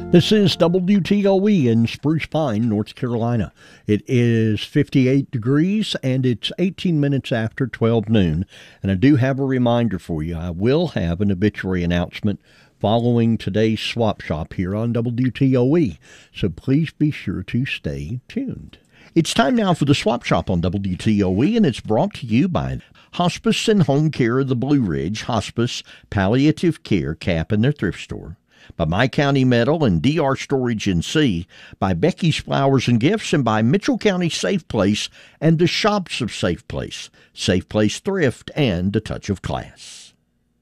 This is WTOE in Spruce Pine, North Carolina. It is 58 degrees and it's 18 minutes after 12 noon. And I do have a reminder for you. I will have an obituary announcement following today's swap shop here on WTOE. So please be sure to stay tuned. It's time now for the swap shop on WTOE, and it's brought to you by Hospice and Home Care of the Blue Ridge, Hospice, Palliative Care, Cap, and their thrift store. By My County Metal and DR Storage NC, by Becky's Flowers and Gifts, and by Mitchell County Safe Place and the Shops of Safe Place, Safe Place Thrift, and A Touch of Class.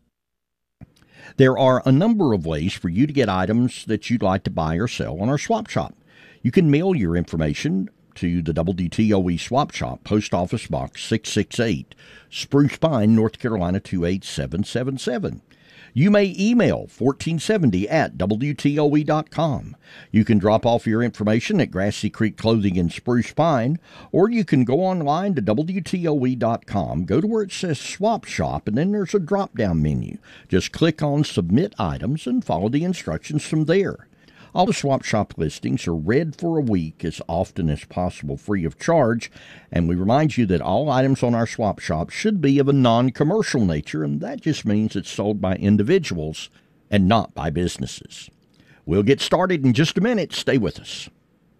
There are a number of ways for you to get items that you'd like to buy or sell on our swap shop. You can mail your information to the WTOE Swap Shop, Post Office Box 668, Spruce Pine, North Carolina 28777. You may email 1470 at WTOE.com. You can drop off your information at Grassy Creek Clothing in Spruce Pine, or you can go online to WTOE.com, go to where it says Swap Shop, and then there's a drop-down menu. Just click on Submit Items and follow the instructions from there. All the swap shop listings are read for a week as often as possible free of charge, and we remind you that all items on our swap shop should be of a non-commercial nature, and that just means it's sold by individuals and not by businesses. We'll get started in just a minute. Stay with us.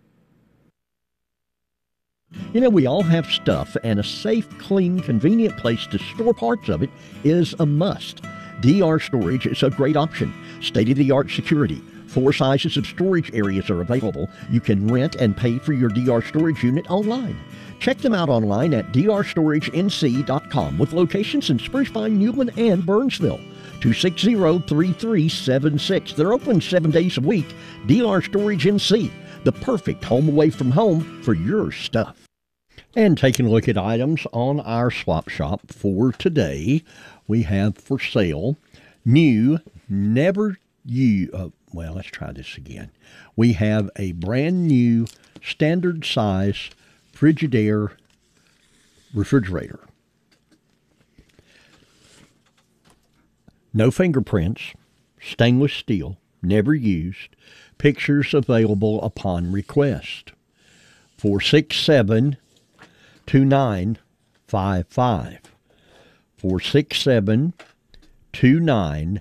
You know, we all have stuff, and a safe, clean, convenient place to store parts of it is a must. DR Storage is a great option. State-of-the-art security. 4 sizes of storage areas are available. You can rent and pay for your DR storage unit online. Check them out online at drstoragenc.com with locations in Spruce Pine, Newland, and Burnsville. 260-3376. They're open 7 days a week. DR Storage NC, the perfect home away from home for your stuff. And taking a look at items on our swap shop for today, we have for sale new, never used. Well, let's try this again. We have a brand new standard size Frigidaire refrigerator. No fingerprints, stainless steel, never used. Pictures available upon request. 467-2955. 467-2955.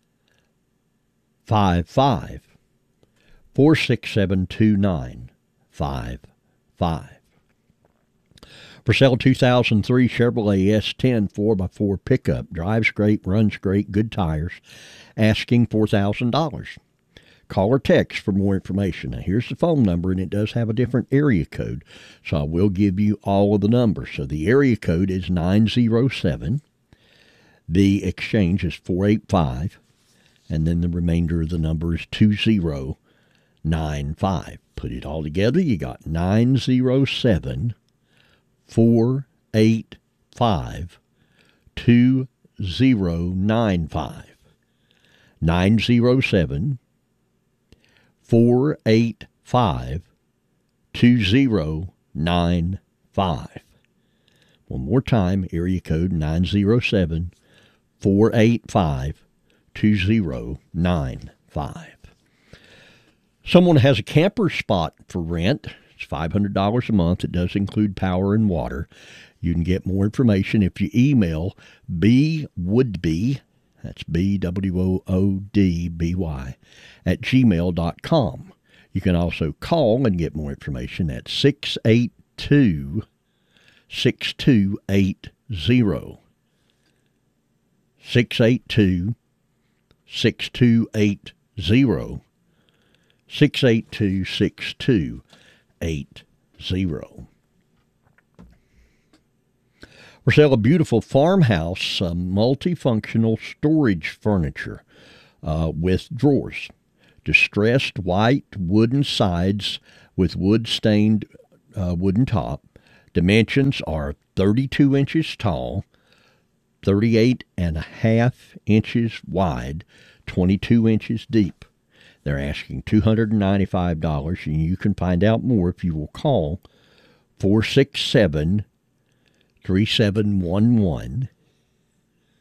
467-2955. For sale, 2003 Chevrolet S10 4x4 pickup. Drives great, runs great, good tires. Asking $4,000. Call or text for more information. Now, here's the phone number, and it does have a different area code, so I will give you all of the numbers. So the area code is 907. The exchange is 485. And then the remainder of the number is 2095. Put it all together, you got 907-485-2095. 907-485-2095. One more time, area code 907-485-2095. Someone has a camper spot for rent. It's $500 a month. It does include power and water. You can get more information if you email bwoodby, that's BWOODBY, at gmail.com. You can also call and get more information at 682-6280. 682-6280. 682-6280. For sale, a beautiful farmhouse, multifunctional storage furniture with drawers. Distressed white wooden sides with wood-stained wooden top. Dimensions are 32 inches tall, 38.5 inches wide, 22 inches deep. They're asking $295, and you can find out more if you will call 467-3711,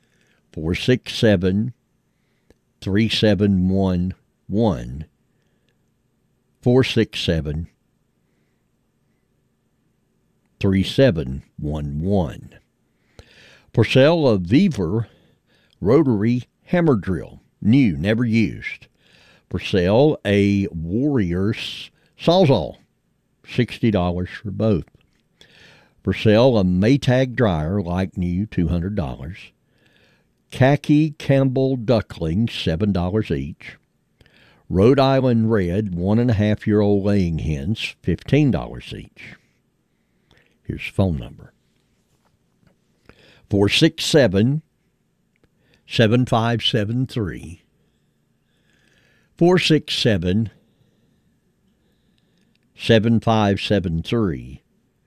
467-3711, 467 3711. For sale, a Weaver rotary hammer drill, new, never used. For sale, a Warrior Sawzall, $60 for both. For sale, a Maytag dryer, like new, $200. Khaki Campbell ducklings, $7 each. Rhode Island Red 1.5-year-old laying hens, $15 each. Here's the phone number. 467-7573. 467-7573.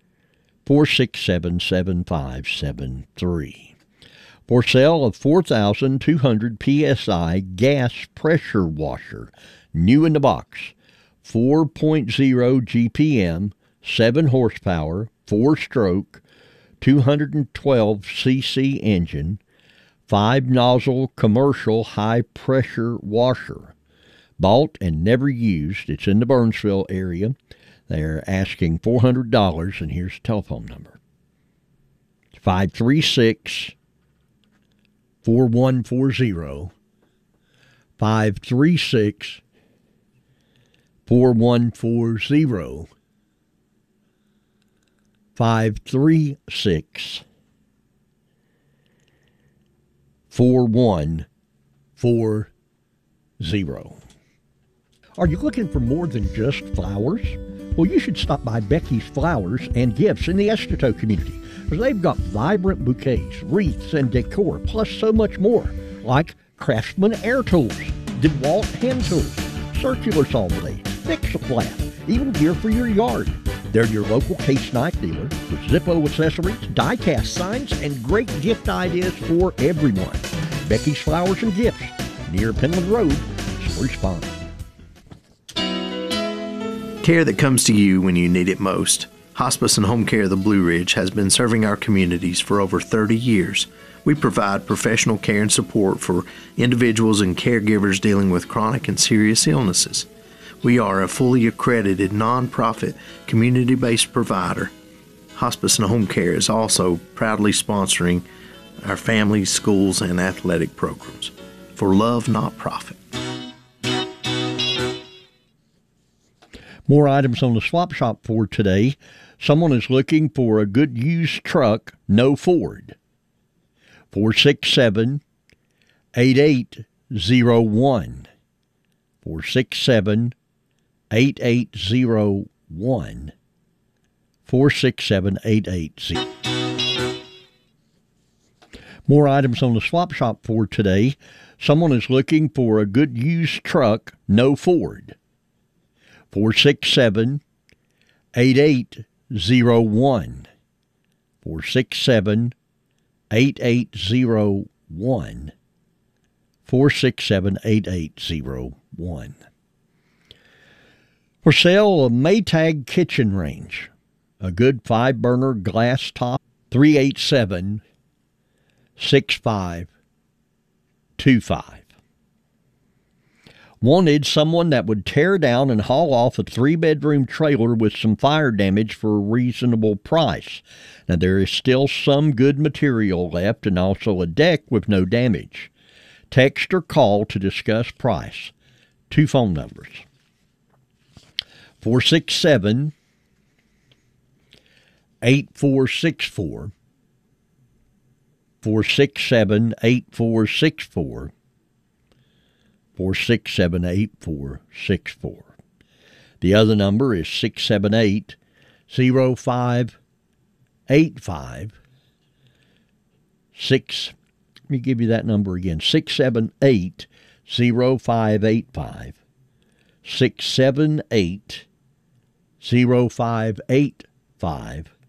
467-7573. For sale, of 4,200 PSI gas pressure washer, new in the box, 4.0 GPM, 7 horsepower, 4-stroke, 212 cc engine, 5-nozzle commercial high-pressure washer. Bought and never used. It's in the Burnsville area. They're asking $400, and here's the telephone number. 536-4140. 536-4140. 536-4140. Are you looking for more than just flowers? Well, you should stop by Becky's Flowers and Gifts in the Estito community, because they've got vibrant bouquets, wreaths, and decor, plus so much more, like Craftsman air tools, DeWalt hand tools, circular saw blades, Fix-A-Flat, even gear for your yard. They're your local case knife dealer with Zippo accessories, die-cast signs, and great gift ideas for everyone. Becky's Flowers and Gifts, near Penland Road, Spruce Pond. Care that comes to you when you need it most. Hospice and Home Care of the Blue Ridge has been serving our communities for over 30 years. We provide professional care and support for individuals and caregivers dealing with chronic and serious illnesses. We are a fully accredited, nonprofit, community-based provider. Hospice and Home Care is also proudly sponsoring our families, schools, and athletic programs. For love, not profit. More items on the swap shop for today. Someone is looking for a good used truck, no Ford. 467-8801. 467-8801. 467-8801. More items on the swap shop for today. Someone is looking for a good used truck, no Ford. 467-8801. 467-8801. 467-8801. For sale, a Maytag kitchen range. A good 5-burner glass top, 387-6525. Wanted someone that would tear down and haul off a 3-bedroom trailer with some fire damage for a reasonable price. Now, there is still some good material left and also a deck with no damage. Text or call to discuss price. 2 phone numbers. 467-8464. 467-8464. 467-8464. The other number is 678-0585. Let me give you that number again. 678-0585. 678-0585.